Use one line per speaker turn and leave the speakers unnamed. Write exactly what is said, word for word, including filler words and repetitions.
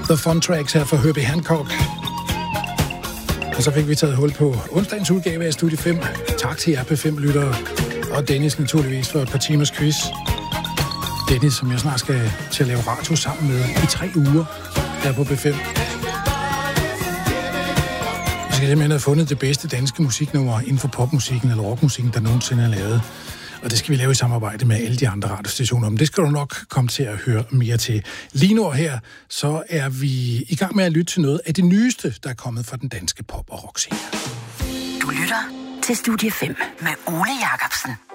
The Fun Tracks her for Herbie Hancock. Og så fik vi taget hul på onsdagens udgave af Studie fem. Tak til jer P fem-lyttere. Og Dennis naturligvis for et par timers quiz. Dennis, som jeg snart skal til at lave radio sammen med i tre uger her på P fem. Jeg skal simpelthen have fundet det bedste danske musiknummer inden for popmusikken eller rockmusikken, der nogensinde er lavet. Og det skal vi lave i samarbejde med alle de andre radiostationer. Men det skal du nok komme til at høre mere til. Lige nu her, så er vi i gang med at lytte til noget af det nyeste, der er kommet fra den danske pop- og rockscene.
Du lytter til Studie fem med Ole Jacobsen.